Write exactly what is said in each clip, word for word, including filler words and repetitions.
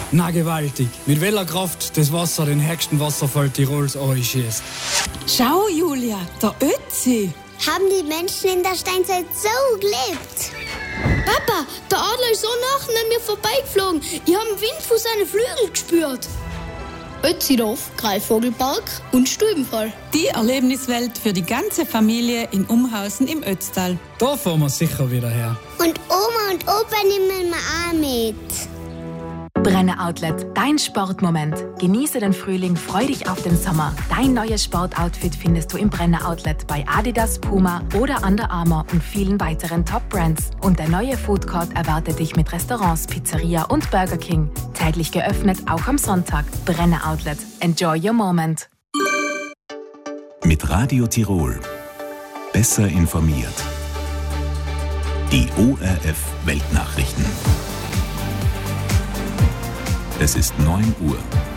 Na gewaltig. Mit welcher Kraft das Wasser den höchsten Wasserfall Tirols einschießt. Schau, Julia, der Ötzi. Haben die Menschen in der Steinzeit so gelebt? Papa, der Adler ist so nah an mir vorbeigeflogen. Ich habe den Wind von seinen Flügeln gespürt. Ötzidorf, Greifvogelpark und Stubenfall. Die Erlebniswelt für die ganze Familie in Umhausen im Ötztal. Da fahren wir sicher wieder her. Und Oma und Opa nehmen wir auch mit. Brenner Outlet, dein Sportmoment. Genieße den Frühling, freu dich auf den Sommer. Dein neues Sportoutfit findest du im Brenner Outlet bei Adidas, Puma oder Under Armour und vielen weiteren Top-Brands. Und der neue Food Court erwartet dich mit Restaurants, Pizzeria und Burger King. Täglich geöffnet, auch am Sonntag. Brenner Outlet. Enjoy your moment. Mit Radio Tirol. Besser informiert. Die O R F Weltnachrichten. Es ist neun Uhr.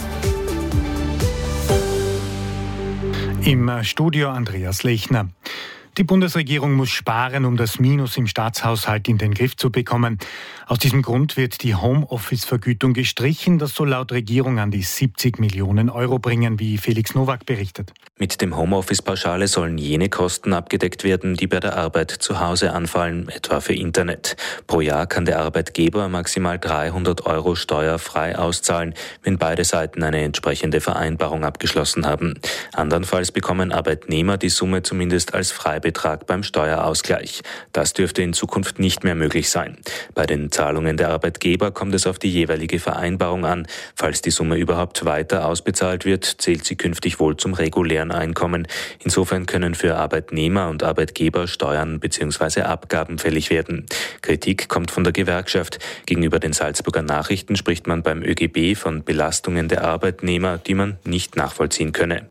Im Studio Andreas Lechner. Die Bundesregierung muss sparen, um das Minus im Staatshaushalt in den Griff zu bekommen. Aus diesem Grund wird die Homeoffice-Vergütung gestrichen. Das soll laut Regierung an die siebzig Millionen Euro bringen, wie Felix Nowak berichtet. Mit dem Homeoffice-Pauschale sollen jene Kosten abgedeckt werden, die bei der Arbeit zu Hause anfallen, etwa für Internet. Pro Jahr kann der Arbeitgeber maximal dreihundert Euro steuerfrei auszahlen, wenn beide Seiten eine entsprechende Vereinbarung abgeschlossen haben. Andernfalls bekommen Arbeitnehmer die Summe zumindest als Freibetrag beim Steuerausgleich. Das dürfte in Zukunft nicht mehr möglich sein. Bei den Zahlungen der Arbeitgeber kommt es auf die jeweilige Vereinbarung an. Falls die Summe überhaupt weiter ausbezahlt wird, zählt sie künftig wohl zum regulären Einkommen. Insofern können für Arbeitnehmer und Arbeitgeber Steuern bzw. Abgaben fällig werden. Kritik kommt von der Gewerkschaft. Gegenüber den Salzburger Nachrichten spricht man beim Ö G B von Belastungen der Arbeitnehmer, die man nicht nachvollziehen könne.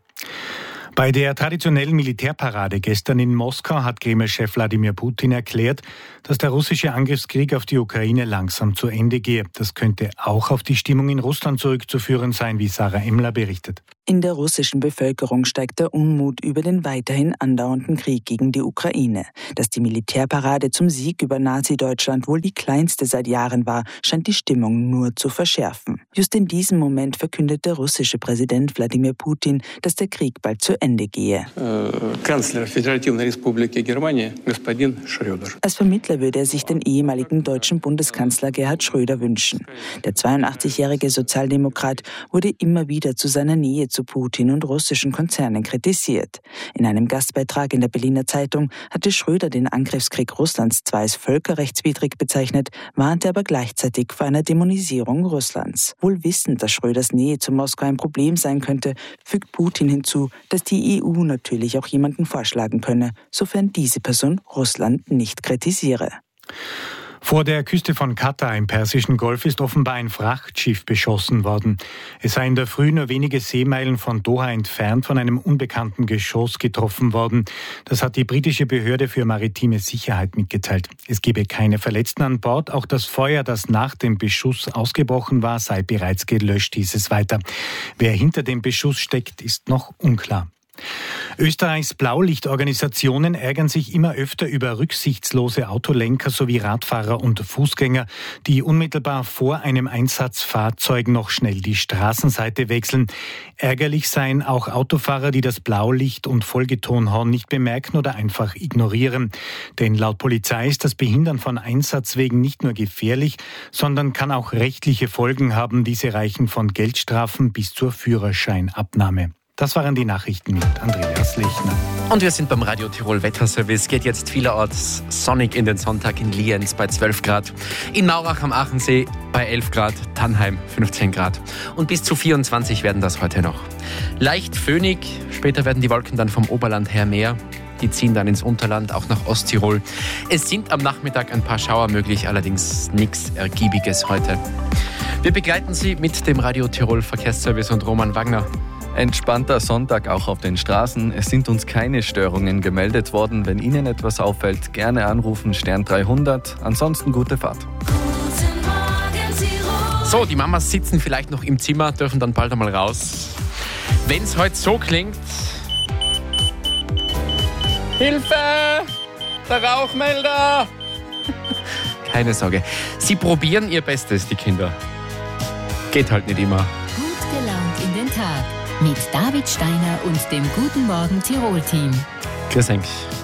Bei der traditionellen Militärparade gestern in Moskau hat Kreml-Chef Wladimir Putin erklärt, dass der russische Angriffskrieg auf die Ukraine langsam zu Ende gehe. Das könnte auch auf die Stimmung in Russland zurückzuführen sein, wie Sarah Emmler berichtet. In der russischen Bevölkerung steigt der Unmut über den weiterhin andauernden Krieg gegen die Ukraine. Dass die Militärparade zum Sieg über Nazi-Deutschland wohl die kleinste seit Jahren war, scheint die Stimmung nur zu verschärfen. Just in diesem Moment verkündet der russische Präsident Wladimir Putin, dass der Krieg bald zu Ende gehe. Kanzler Föderativной Republiky Germany, господин Schröder. Als Vermittler würde er sich den ehemaligen deutschen Bundeskanzler Gerhard Schröder wünschen. Der zweiundachtzigjährige Sozialdemokrat wurde immer wieder zu seiner Nähe zu Putin und russischen Konzernen kritisiert. In einem Gastbeitrag in der Berliner Zeitung hatte Schröder den Angriffskrieg Russlands zwar als völkerrechtswidrig bezeichnet, warnte aber gleichzeitig vor einer Dämonisierung Russlands. Wohl wissend, dass Schröders Nähe zu Moskau ein Problem sein könnte, fügt Putin hinzu, dass die E U natürlich auch jemanden vorschlagen könne, sofern diese Person Russland nicht kritisiere. Vor der Küste von Katar im Persischen Golf ist offenbar ein Frachtschiff beschossen worden. Es sei in der Früh nur wenige Seemeilen von Doha entfernt von einem unbekannten Geschoss getroffen worden. Das hat die britische Behörde für maritime Sicherheit mitgeteilt. Es gebe keine Verletzten an Bord. Auch das Feuer, das nach dem Beschuss ausgebrochen war, sei bereits gelöscht, hieß es weiter. Wer hinter dem Beschuss steckt, ist noch unklar. Österreichs Blaulichtorganisationen ärgern sich immer öfter über rücksichtslose Autolenker sowie Radfahrer und Fußgänger, die unmittelbar vor einem Einsatzfahrzeug noch schnell die Straßenseite wechseln. Ärgerlich seien auch Autofahrer, die das Blaulicht und Folgetonhorn nicht bemerken oder einfach ignorieren. Denn laut Polizei ist das Behindern von Einsatzwegen nicht nur gefährlich, sondern kann auch rechtliche Folgen haben. Diese reichen von Geldstrafen bis zur Führerscheinabnahme. Das waren die Nachrichten mit Andreas Lechner. Und wir sind beim Radio Tirol Wetterservice. Geht jetzt vielerorts sonnig in den Sonntag, in Lienz bei zwölf Grad, in Naurach am Achensee bei elf Grad, Tannheim fünfzehn Grad. Und bis zu vierundzwanzig werden das heute noch. Leicht föhnig, später werden die Wolken dann vom Oberland her mehr. Die ziehen dann ins Unterland, auch nach Osttirol. Es sind am Nachmittag ein paar Schauer möglich, allerdings nichts Ergiebiges heute. Wir begleiten Sie mit dem Radio Tirol Verkehrsservice und Roman Wagner. Entspannter Sonntag auch auf den Straßen. Es sind uns keine Störungen gemeldet worden. Wenn Ihnen etwas auffällt, gerne anrufen, Stern dreihundert. Ansonsten gute Fahrt. So, die Mamas sitzen vielleicht noch im Zimmer, dürfen dann bald einmal raus. Wenn es heute so klingt... Hilfe! Der Rauchmelder! Keine Sorge. Sie probieren ihr Bestes, die Kinder. geht halt nicht immer. Gut gelaunt in den Tag mit David Steiner und dem Guten Morgen Tirol-Team. Grüß euch.